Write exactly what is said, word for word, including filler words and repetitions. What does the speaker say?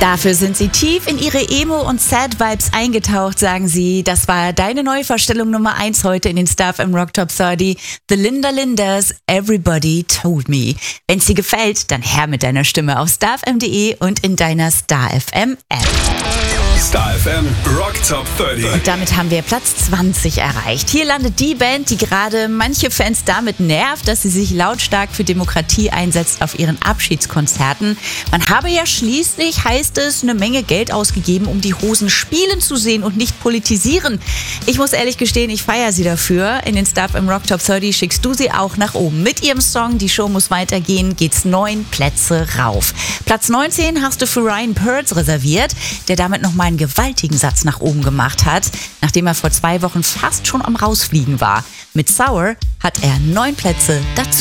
Dafür sind sie tief in ihre Emo- und Sad-Vibes eingetaucht, sagen sie. Das war deine Neuvorstellung Nummer eins heute in den Star F M Rock Top dreißig. The Linda Lindas, Everybody Told Me. Wenn's dir gefällt, dann her mit deiner Stimme auf star f m punkt d e und in deiner Star F M App. Star F M Rock Top dreißig. Und damit haben wir Platz zwanzig erreicht. Hier landet die Band, die gerade manche Fans damit nervt, dass sie sich lautstark für Demokratie einsetzt auf ihren Abschiedskonzerten. Man habe ja schließlich, heißt es, eine Menge Geld ausgegeben, um die Hosen spielen zu sehen und nicht politisieren. Ich muss ehrlich gestehen, ich feiere sie dafür. In den Star F M Rock Top dreißig schickst du sie auch nach oben. Mit ihrem Song Die Show muss weitergehen geht's neun Plätze rauf. Platz neunzehn hast du für Ryan Pearls reserviert, der damit nochmal einen gewaltigen Satz nach oben gemacht hat, nachdem er vor zwei Wochen fast schon am Rausfliegen war. Mit Sour hat er neun Plätze dazu.